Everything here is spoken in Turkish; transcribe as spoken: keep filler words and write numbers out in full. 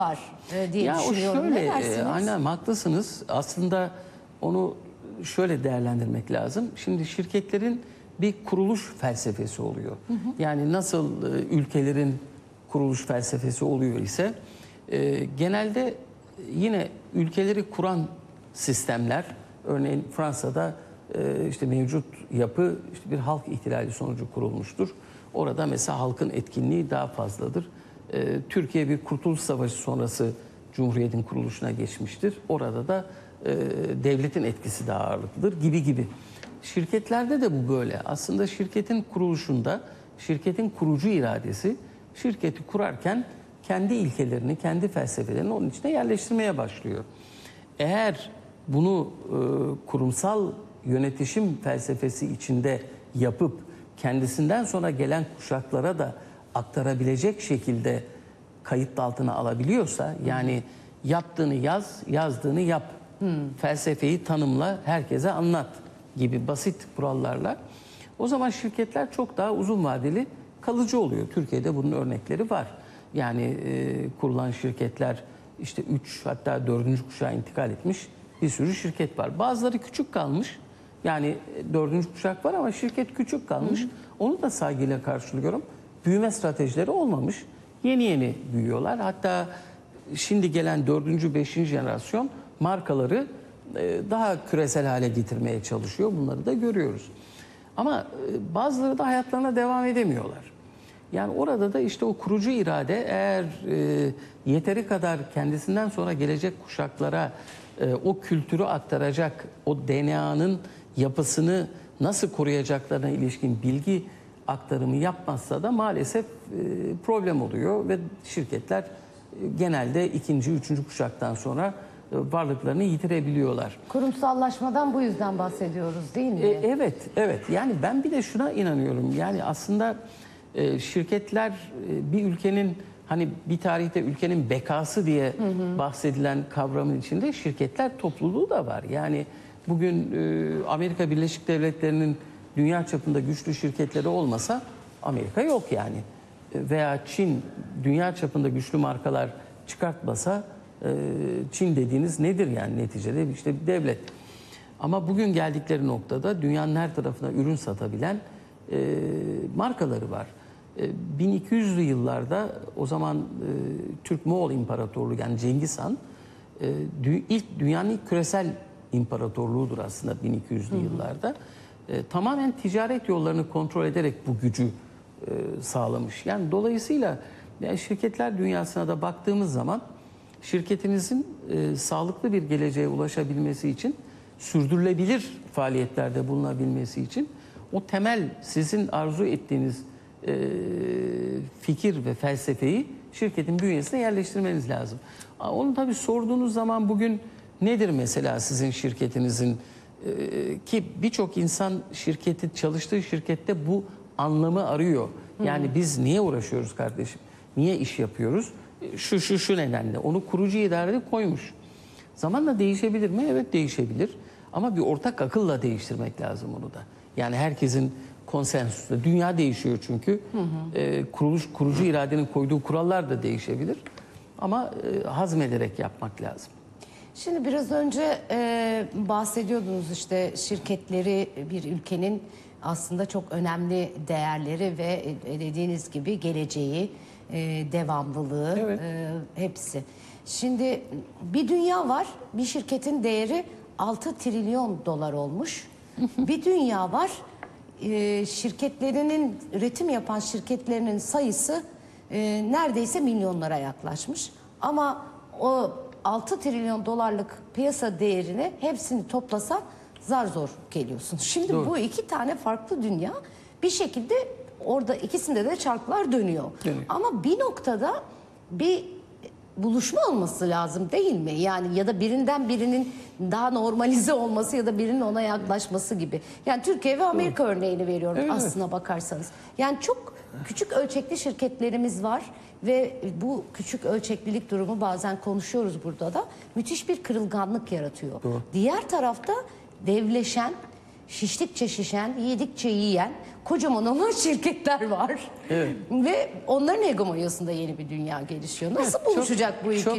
var e, diye ya düşünüyorum. O şöyle, ne dersiniz? e, aynen haklısınız. Aslında onu şöyle değerlendirmek lazım. Şimdi şirketlerin bir kuruluş felsefesi oluyor. Hı hı. Yani nasıl e, ülkelerin kuruluş felsefesi oluyor ise e, genelde yine ülkeleri kuran sistemler, örneğin Fransa'da e, işte mevcut yapı işte bir halk ihtilali sonucu kurulmuştur. Orada mesela halkın etkinliği daha fazladır. E, Türkiye bir Kurtuluş Savaşı sonrası Cumhuriyet'in kuruluşuna geçmiştir. Orada da e, devletin etkisi daha ağırlıklıdır gibi gibi. Şirketlerde de bu böyle. Aslında şirketin kuruluşunda şirketin kurucu iradesi şirketi kurarken kendi ilkelerini, kendi felsefelerini onun içine yerleştirmeye başlıyor. Eğer bunu e, kurumsal yönetişim felsefesi içinde yapıp kendisinden sonra gelen kuşaklara da aktarabilecek şekilde kayıt altına alabiliyorsa, yani yaptığını yaz, yazdığını yap, hmm. felsefeyi tanımla, herkese anlat gibi basit kurallarla, o zaman şirketler çok daha uzun vadeli kalıcı oluyor. Türkiye'de bunun örnekleri var. Yani e, kurulan şirketler işte üç hatta dördüncü kuşağa intikal etmiş bir sürü şirket var. Bazıları küçük kalmış. Yani dördüncü kuşak var ama şirket küçük kalmış. Hı hı. Onu da saygıyla karşılıyorum. Büyüme stratejileri olmamış. Yeni yeni büyüyorlar. Hatta şimdi gelen dördüncü, beşinci jenerasyon markaları daha küresel hale getirmeye çalışıyor. Bunları da görüyoruz. Ama bazıları da hayatlarına devam edemiyorlar. Yani orada da işte o kurucu irade eğer e, yeteri kadar kendisinden sonra gelecek kuşaklara e, o kültürü aktaracak, o D N A'nın yapısını nasıl koruyacaklarına ilişkin bilgi aktarımı yapmazsa da maalesef e, problem oluyor ve şirketler e, genelde ikinci, üçüncü kuşaktan sonra e, varlıklarını yitirebiliyorlar. Kurumsallaşmadan bu yüzden bahsediyoruz değil mi? E, evet, evet. Yani ben bir de şuna inanıyorum. Yani aslında e, şirketler e, bir ülkenin hani bir tarihte ülkenin bekası diye hı hı. bahsedilen kavramın içinde şirketler topluluğu da var. Yani bugün e, Amerika Birleşik Devletleri'nin dünya çapında güçlü şirketleri olmasa Amerika yok yani. E, veya Çin dünya çapında güçlü markalar çıkartmasa e, Çin dediğiniz nedir yani neticede işte bir devlet. Ama bugün geldikleri noktada dünyanın her tarafına ürün satabilen e, markaları var. E, bin iki yüzlü yıllarda o zaman e, Türk-Moğol İmparatorluğu yani Cengiz Han e, dü ilk dünyanın ilk küresel imparatorluğudur aslında bin iki yüzlü hı hı. yıllarda. E, tamamen ticaret yollarını kontrol ederek bu gücü e, sağlamış. Yani dolayısıyla yani şirketler dünyasına da baktığımız zaman şirketinizin e, sağlıklı bir geleceğe ulaşabilmesi için, sürdürülebilir faaliyetlerde bulunabilmesi için o temel sizin arzu ettiğiniz e, fikir ve felsefeyi şirketin bünyesine yerleştirmeniz lazım. Onu tabii sorduğunuz zaman bugün nedir mesela sizin şirketinizin e, ki birçok insan şirketi çalıştığı şirkette bu anlamı arıyor. Yani hmm. biz niye uğraşıyoruz kardeşim? Niye iş yapıyoruz? Şu şu şu nedenle. Onu kurucu idarede koymuş. Zamanla değişebilir mi? Evet değişebilir. Ama bir ortak akılla değiştirmek lazım onu da. Yani herkesin konsensüsü. Dünya değişiyor çünkü. Hı hı. E, kuruluş kurucu iradenin koyduğu kurallar da değişebilir. Ama e, hazmederek yapmak lazım. Şimdi biraz önce e, bahsediyordunuz işte şirketleri bir ülkenin aslında çok önemli değerleri ve e, dediğiniz gibi geleceği, e, devamlılığı evet. e, hepsi. Şimdi bir dünya var, bir şirketin değeri altı trilyon dolar olmuş. Bir dünya var, e, şirketlerinin, üretim yapan şirketlerinin sayısı e, neredeyse milyonlara yaklaşmış. Ama o altı trilyon dolarlık piyasa değerini hepsini toplasan zar zor geliyorsun. Şimdi Doğru. bu iki tane farklı dünya bir şekilde orada ikisinde de çarklar dönüyor. dönüyor. Ama bir noktada bir buluşma olması lazım değil mi? Yani ya da birinden birinin daha normalize olması ya da birinin ona yaklaşması gibi. Yani Türkiye ve Amerika Doğru. örneğini veriyorum evet. aslına bakarsanız. Yani çok küçük ölçekli şirketlerimiz var ve bu küçük ölçeklilik durumu bazen konuşuyoruz burada da müthiş bir kırılganlık yaratıyor. Doğru. Diğer tarafta devleşen, şiştikçe şişen, yedikçe yiyen kocaman olan şirketler var. Evet. Ve onların hegemonyasında yeni bir dünya gelişiyor. Nasıl Evet, çok- buluşacak bu iki çok